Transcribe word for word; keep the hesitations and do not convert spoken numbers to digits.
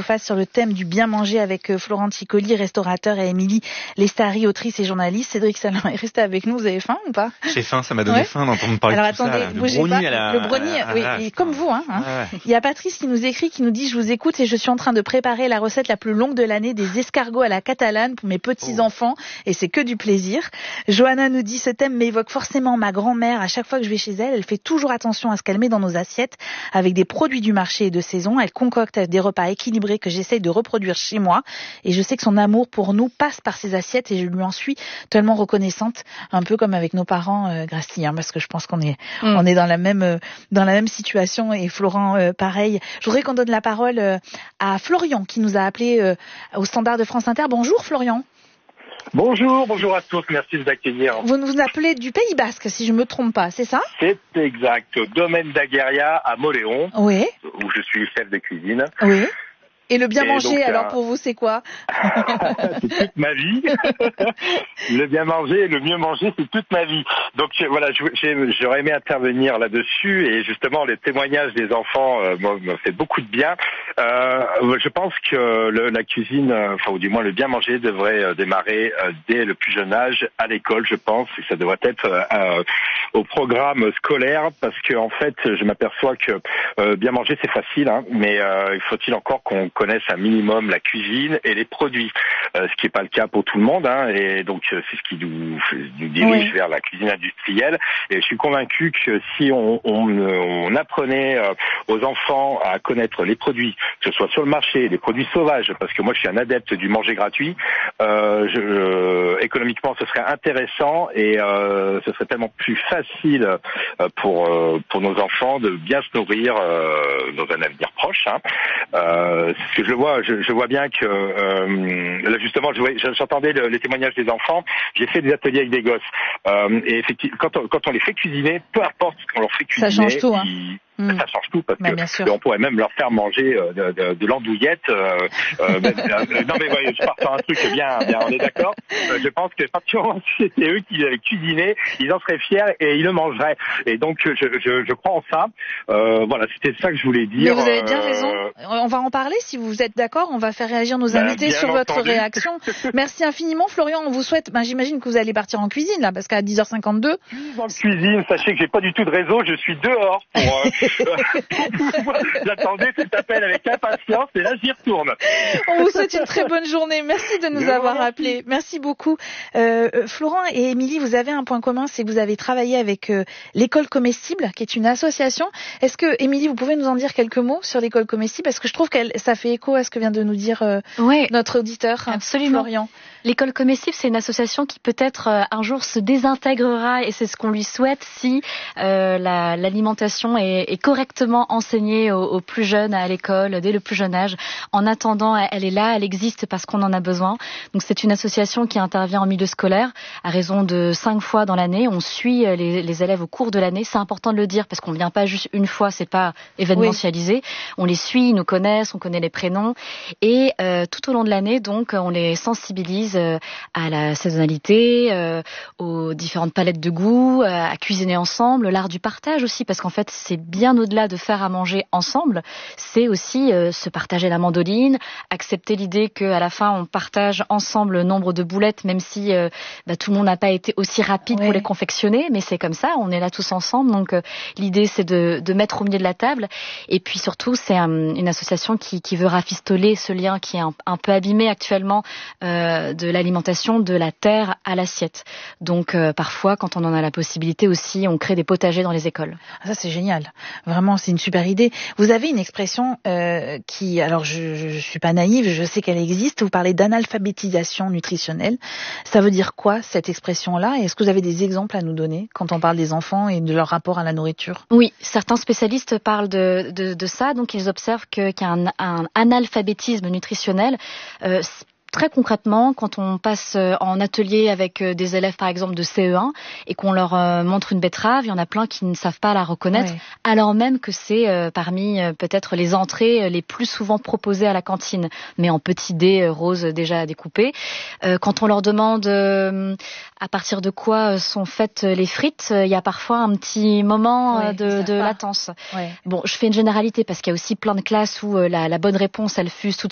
vous fasse sur le thème du bien manger avec Florent Ticoli, restaurateur, et Émilie Lestari, autrice et journaliste. Cédric Salin est resté avec nous. Vous avez faim ou pas? J'ai faim, ça m'a donné ouais. faim d'entendre parler Alors, de tout attendez, ça. Là. Le bougez pas. à la... Le brownie, à la... oui, à la... et comme vous. Hein, hein. Ouais, ouais. Il y a Patrice qui nous écrit, qui nous dit « Je vous écoute et je suis en train de préparer la recette la plus longue de l'année des escargots à la catalane pour mes petits-enfants oh. et c'est que du plaisir. » Johanna nous dit « Ce thème m'évoque forcément ma grand-mère. À chaque fois que je vais chez elle, elle fait toujours attention à ce qu'elle met dans nos assiettes avec des produits du marché et de saison. Elle concocte des repas équilibrés que j'essaye de reproduire chez moi et je sais que son amour pour nous passe par ses assiettes et je lui en suis tellement reconnaissante, un peu comme avec nos parents euh, Grassi, hein, parce que je pense qu'on est mm. on est dans la même euh, dans la même situation et Florent euh, pareil. Je voudrais qu'on donne la parole euh, à Florian qui nous a appelé euh, au standard de France Inter. Bonjour Florian. Bonjour, bonjour à tous, merci de vous accueillir. Vous nous appelez du Pays Basque, si je me trompe pas, c'est ça? C'est exact, au domaine d'Agueria à Moléon, oui. où je suis chef de cuisine. Oui. Et le bien et manger, donc, alors euh... pour vous, c'est quoi? C'est toute ma vie. Le bien manger et le mieux manger, c'est toute ma vie. Donc voilà, j'aurais aimé intervenir là-dessus et justement les témoignages des enfants euh, me fait beaucoup de bien. Euh, je pense que le, la cuisine, enfin ou du moins le bien manger devrait euh, démarrer euh, dès le plus jeune âge à l'école, je pense, et ça devrait être euh, au programme scolaire parce que en fait, je m'aperçois que euh, bien manger c'est facile, hein, mais euh, il faut-il encore qu'on connaissent un minimum la cuisine et les produits, euh, ce qui n'est pas le cas pour tout le monde, hein, et donc c'est ce qui nous, nous dirige oui. vers la cuisine industrielle. Et je suis convaincu que si on, on, on apprenait euh, aux enfants à connaître les produits, que ce soit sur le marché, les produits sauvages, parce que moi je suis un adepte du manger gratuit, euh, je, euh, économiquement ce serait intéressant et euh, ce serait tellement plus facile euh, pour euh, pour nos enfants de bien se nourrir euh, dans un avenir proche. Hein. Euh, ce que je vois, je, je vois bien que euh, là justement, je, j'entendais le, les témoignages des enfants. J'ai fait des ateliers avec des gosses euh, et effectivement, quand on, quand on les fait cuisiner, peu importe ce qu'on leur fait cuisiner, ça change tout. Hein. Ils, Mmh. ça change tout parce bah, que on pourrait même leur faire manger euh, de, de, de l'andouillette. Euh, euh, euh, non mais ouais, je pars sur un truc bien, bien on est d'accord. Euh, je pense que pratiquement si c'était eux qui avaient cuisiné, ils en seraient fiers et ils le mangeraient. Et donc je, je, je crois en ça. Euh, voilà, c'était ça que je voulais dire. Mais vous avez bien euh, raison. On va en parler si vous êtes d'accord. On va faire réagir nos invités bah, sur entendu. Votre réaction. Merci infiniment, Florian. On vous souhaite. Ben, j'imagine que vous allez partir en cuisine là, parce qu'à dix heures cinquante-deux. En cuisine, sachez que j'ai pas du tout de réseau. Je suis dehors pour. Euh, J'attendais cet appel avec impatience et là j'y retourne. On vous souhaite une très bonne journée. Merci de nous Je avoir appelés. Merci beaucoup. Euh, Florent et Émilie, vous avez un point commun, c'est que vous avez travaillé avec euh, l'école comestible, qui est une association. Est-ce que, Émilie, vous pouvez nous en dire quelques mots sur l'école comestible? Parce que je trouve que ça fait écho à ce que vient de nous dire euh, oui, notre auditeur, absolument. Florian. L'école comestible, c'est une association qui peut-être euh, un jour se désintégrera et c'est ce qu'on lui souhaite si euh, la, l'alimentation est, est correctement enseignée aux, aux plus jeunes à l'école dès le plus jeune âge. En attendant, elle est là, elle existe parce qu'on en a besoin. Donc c'est une association qui intervient en milieu scolaire à raison de cinq fois dans l'année. On suit les, les élèves au cours de l'année. C'est important de le dire parce qu'on ne vient pas juste une fois, c'est pas événementialisé. Oui. On les suit, ils nous connaissent, on connaît les prénoms et euh, tout au long de l'année, donc on les sensibilise à la saisonnalité, euh, aux différentes palettes de goût, euh, à cuisiner ensemble, l'art du partage aussi, parce qu'en fait c'est bien au-delà de faire à manger ensemble, c'est aussi euh, se partager la mandoline, accepter l'idée qu'à la fin on partage ensemble le nombre de boulettes, même si euh, bah, tout le monde n'a pas été aussi rapide oui. pour les confectionner, mais c'est comme ça, on est là tous ensemble, donc euh, l'idée c'est de, de mettre au milieu de la table, et puis surtout c'est un, une association qui, qui veut rafistoler ce lien qui est un, un peu abîmé actuellement euh, de l'alimentation de la terre à l'assiette. Donc euh, parfois, quand on en a la possibilité aussi, on crée des potagers dans les écoles. Ah, ça c'est génial. Vraiment, c'est une super idée. Vous avez une expression euh, qui, alors je, je, je suis pas naïve, je sais qu'elle existe. Vous parlez d'analphabétisation nutritionnelle. Ça veut dire quoi cette expression-là? Et est-ce que vous avez des exemples à nous donner quand on parle des enfants et de leur rapport à la nourriture? Oui, certains spécialistes parlent de, de, de ça. Donc ils observent que, qu'il y a un, un analphabétisme nutritionnel. Euh, Très concrètement, quand on passe en atelier avec des élèves, par exemple, de C E un, et qu'on leur montre une betterave, il y en a plein qui ne savent pas la reconnaître, oui. alors même que c'est parmi peut-être les entrées les plus souvent proposées à la cantine, mais en petits dés roses déjà découpés. Quand on leur demande à partir de quoi sont faites les frites, il y a parfois un petit moment oui, de, de latence. Oui. Bon, je fais une généralité parce qu'il y a aussi plein de classes où la, la bonne réponse, elle fuse tout